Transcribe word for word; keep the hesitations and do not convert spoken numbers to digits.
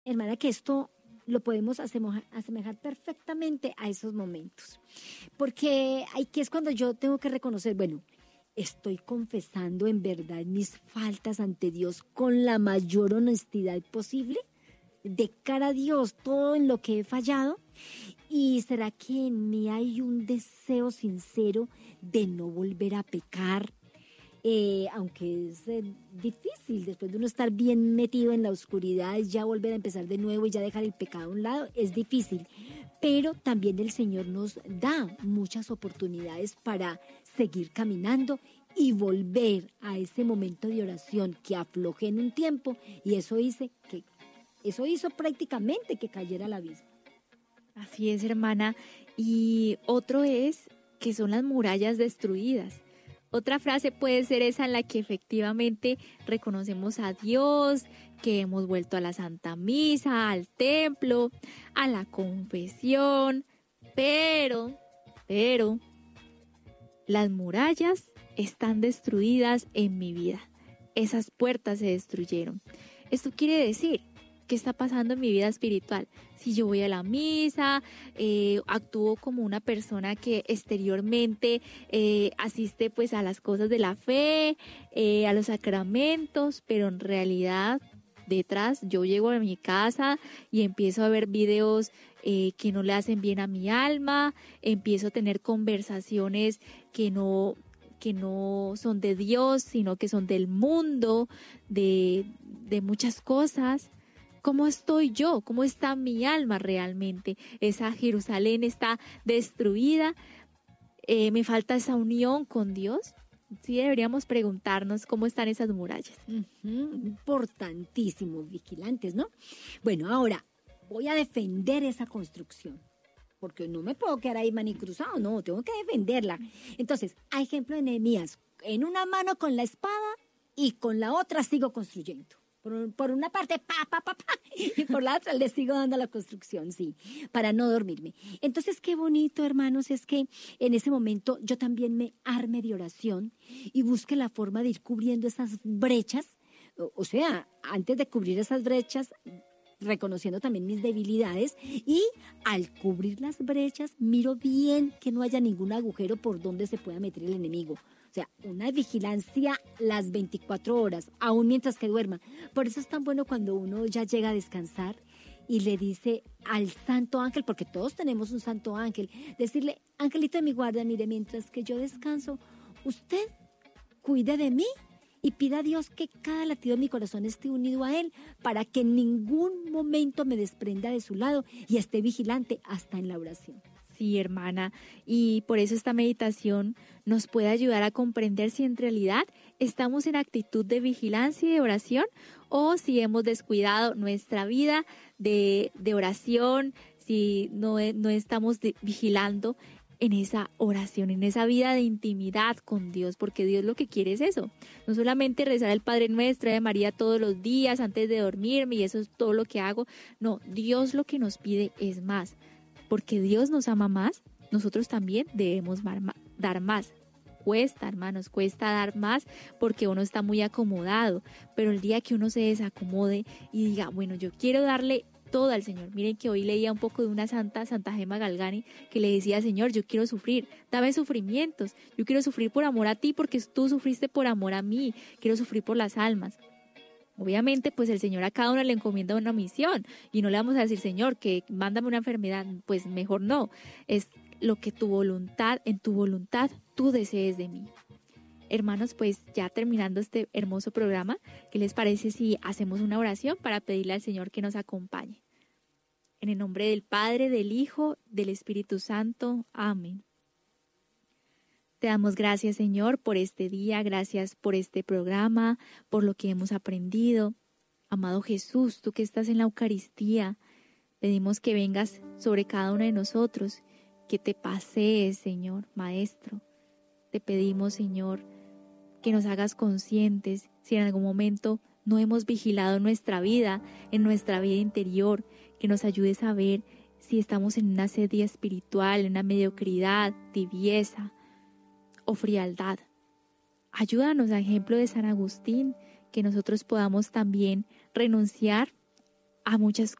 hermana, que esto lo podemos asemejar, asemejar perfectamente a esos momentos. Porque aquí es cuando yo tengo que reconocer, bueno, estoy confesando en verdad mis faltas ante Dios con la mayor honestidad posible, de cara a Dios, todo en lo que he fallado. ¿Y será que en mí hay un deseo sincero de no volver a pecar? Eh, aunque es eh, difícil, después de uno estar bien metido en la oscuridad, ya volver a empezar de nuevo y ya dejar el pecado a un lado, es difícil. Pero también el Señor nos da muchas oportunidades para seguir caminando y volver a ese momento de oración que aflojé en un tiempo, y eso hizo que eso hizo prácticamente que cayera al abismo. Así es, hermana. Y otro es que son las murallas destruidas. Otra frase puede ser esa en la que efectivamente reconocemos a Dios, que hemos vuelto a la Santa Misa, al templo, a la confesión, pero, pero, las murallas están destruidas en mi vida. Esas puertas se destruyeron. Esto quiere decir, ¿qué está pasando en mi vida espiritual? Si yo voy a la misa, eh, actúo como una persona que exteriormente eh, asiste pues a las cosas de la fe, eh, a los sacramentos, pero en realidad detrás yo llego a mi casa y empiezo a ver videos eh, que no le hacen bien a mi alma, empiezo a tener conversaciones que no... que no son de Dios, sino que son del mundo, de, de muchas cosas. ¿Cómo estoy yo? ¿Cómo está mi alma realmente? Esa Jerusalén está destruida. Eh, ¿Me falta esa unión con Dios? Sí, deberíamos preguntarnos cómo están esas murallas. Uh-huh. Importantísimos vigilantes, ¿no? Bueno, ahora voy a defender esa construcción, porque no me puedo quedar ahí manicruzado, no, tengo que defenderla. Entonces, a ejemplo de Nehemías, en una mano con la espada y con la otra sigo construyendo. Por, por una parte, pa, pa, pa, pa, y por la otra le sigo dando la construcción, sí, para no dormirme. Entonces, qué bonito, hermanos, es que en ese momento yo también me arme de oración y busque la forma de ir cubriendo esas brechas. O, o sea, antes de cubrir esas brechas, reconociendo también mis debilidades, y al cubrir las brechas, miro bien que no haya ningún agujero por donde se pueda meter el enemigo. O sea, una vigilancia las veinticuatro horas, aún mientras que duerma. Por eso es tan bueno cuando uno ya llega a descansar y le dice al santo ángel, porque todos tenemos un santo ángel, decirle, angelito de mi guarda, mire, mientras que yo descanso, usted cuide de mí y pida a Dios que cada latido de mi corazón esté unido a Él para que en ningún momento me desprenda de su lado y esté vigilante hasta en la oración. Sí, hermana, y por eso esta meditación nos puede ayudar a comprender si en realidad estamos en actitud de vigilancia y de oración o si hemos descuidado nuestra vida de, de oración, si no, no estamos de, vigilando en esa oración, en esa vida de intimidad con Dios, porque Dios lo que quiere es eso, no solamente rezar el Padre Nuestro de María todos los días antes de dormirme y eso es todo lo que hago, no, Dios lo que nos pide es más. Porque Dios nos ama más, nosotros también debemos dar más. Cuesta, hermanos, cuesta dar más porque uno está muy acomodado. Pero el día que uno se desacomode y diga, bueno, yo quiero darle todo al Señor. Miren que hoy leía un poco de una santa, Santa Gema Galgani, que le decía, Señor, yo quiero sufrir, dame sufrimientos. Yo quiero sufrir por amor a ti porque tú sufriste por amor a mí. Quiero sufrir por las almas. Obviamente, pues el Señor a cada uno le encomienda una misión y no le vamos a decir, Señor, que mándame una enfermedad, pues mejor no. Es lo que tu voluntad, en tu voluntad, tú desees de mí. Hermanos, pues ya terminando este hermoso programa, ¿qué les parece si hacemos una oración para pedirle al Señor que nos acompañe? En el nombre del Padre, del Hijo, del Espíritu Santo. Amén. Te damos gracias, Señor, por este día, gracias por este programa, por lo que hemos aprendido. Amado Jesús, tú que estás en la Eucaristía, pedimos que vengas sobre cada uno de nosotros, que te pasees, Señor, Maestro. Te pedimos, Señor, que nos hagas conscientes si en algún momento no hemos vigilado nuestra vida, en nuestra vida interior, que nos ayudes a ver si estamos en una sedia espiritual, en una mediocridad, tibieza o frialdad. Ayúdanos, a ejemplo de San Agustín, que nosotros podamos también renunciar a muchas